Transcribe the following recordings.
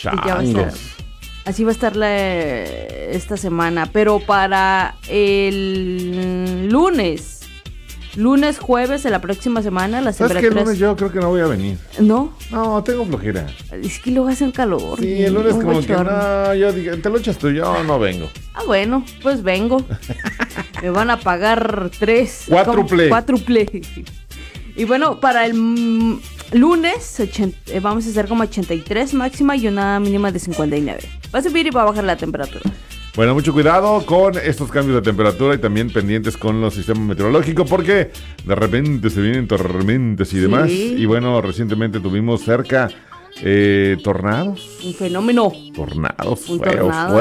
Ya va a estar, así va a estar esta semana. Pero para el lunes, jueves de la próxima semana, las ¿Sabes temperaturas... qué? El lunes yo creo que no voy a venir. ¿No? No, tengo flojera. Es que luego hacen calor. Sí, el lunes un como que bochorno. no, yo digo, te lo echas tú, yo no vengo. Ah, bueno, pues vengo. Me van a pagar 3. Cuádruple. Y bueno, para el lunes vamos a hacer como 83 máxima y una mínima de 59. Va a subir y va a bajar la temperatura. Bueno, mucho cuidado con estos cambios de temperatura y también pendientes con los sistemas meteorológicos porque de repente se vienen tormentas y demás. Y bueno, recientemente tuvimos cerca tornados. Un fenómeno. Tornados Un feos, tornado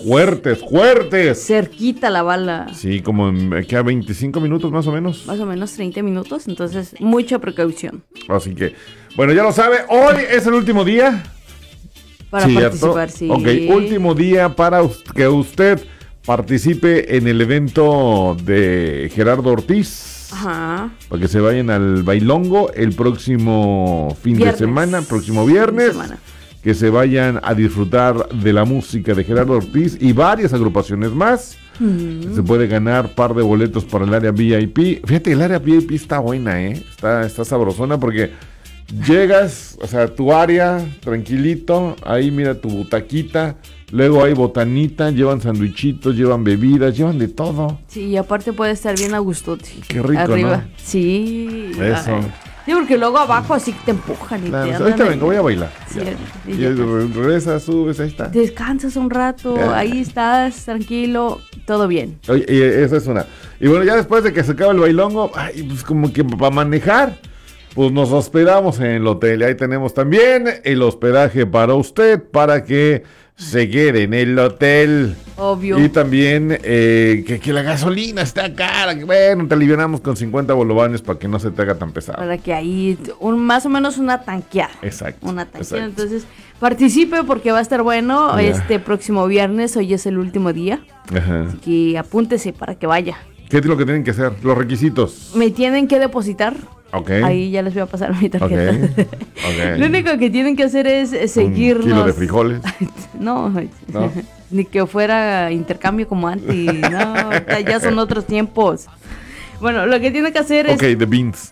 fuertes. Cerquita la bala. Sí, como a 25 minutos más o menos. Más o menos 30 minutos, entonces mucha precaución. Así que, bueno, ya lo sabe, hoy es el último día. Para participar, sí. Ok, último día para que usted participe en el evento de Gerardo Ortiz. Ajá. Para que se vayan al bailongo el próximo próximo viernes. Que se vayan a disfrutar de la música de Gerardo Ortiz y varias agrupaciones más. Se puede ganar par de boletos para el área VIP. Fíjate, el área VIP está buena, está sabrosona porque llegas, o sea, tu área, tranquilito, ahí mira tu butaquita, luego hay botanita, llevan sandwichitos, llevan bebidas, llevan de todo. Sí, y aparte puede estar bien a gusto. Qué rico, arriba. ¿no? Sí. Eso. Ay. Sí, porque luego abajo así te empujan y Claro, te andan ahorita ahí. vengo, voy a bailar. Sí, Y regresas, subes, ahí está. descansas un rato, ahí estás, tranquilo, todo bien. Oye, y esa es una. Y bueno, ya después de que se acaba el bailongo, pues como que para manejar, pues nos hospedamos en el hotel. Y ahí tenemos también el hospedaje para usted, para que se quede en el hotel. Obvio. Y también que la gasolina está cara. Que bueno, te alivianamos con 50 bolovanes para que no se te haga tan pesado. Para que ahí, más o menos una tanqueada. Exacto. Una tanqueada. Exacto. Entonces, participe porque va a estar bueno. Ya. Este próximo viernes, hoy es el último día. Ajá. Así que apúntese para que vaya. ¿Qué es lo que tienen que hacer? Los requisitos. Me tienen que depositar. Ok. Ahí ya les voy a pasar mi tarjeta. Ok. Lo único que tienen que hacer es seguirnos. Un kilo de frijoles. No, ¿No? ni que fuera intercambio como antes. No, ya son otros tiempos. Bueno, lo que tienen que hacer Ok, the beans.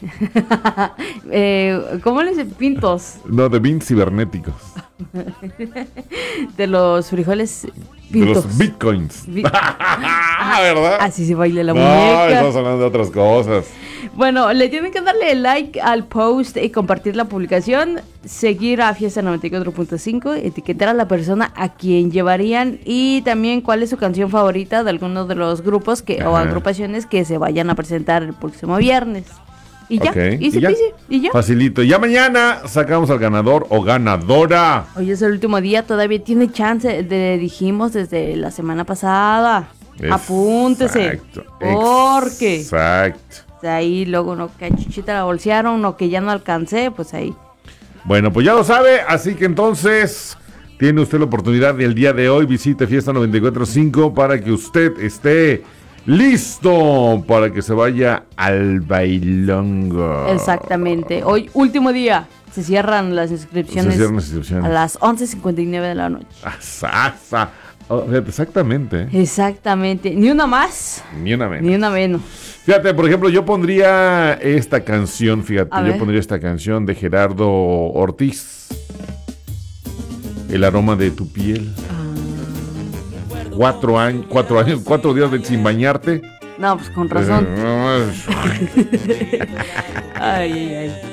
¿cómo les dicen? Pintos. No, the beans cibernéticos. De los frijoles De pintos. los bitcoins. ¿Verdad? Así se baila la No, muñeca. estamos hablando de otras cosas. Bueno, le tienen que darle like al post y compartir la publicación, seguir a Fiesta 94.5, etiquetar a la persona a quien llevarían y también cuál es su canción favorita de alguno de los grupos o agrupaciones que se vayan a presentar el próximo viernes. Y ya, Okay. easy peasy, y ya. Facilito. Ya mañana sacamos al ganador o ganadora. Hoy es el último día, todavía tiene chance, dijimos desde la semana pasada. Apúntese. Exacto. Porque Exacto. ahí luego no que a Chuchita la bolsearon o que ya no alcancé, pues ahí. Bueno, pues ya lo sabe, así que entonces tiene usted la oportunidad del día de hoy, visite Fiesta 94.5 para que usted esté listo para que se vaya al bailongo. Exactamente. Hoy, último día. Se cierran las inscripciones, Se cierran las inscripciones. a las 11:59 de la noche. Exactamente. Exactamente. Ni una más, Ni una menos. ni una menos. Fíjate, por ejemplo, yo pondría esta canción, A ver. pondría esta canción de Gerardo Ortiz. El aroma de tu piel. 4 días sin bañarte. No, pues con razón. Ay, ay, ay.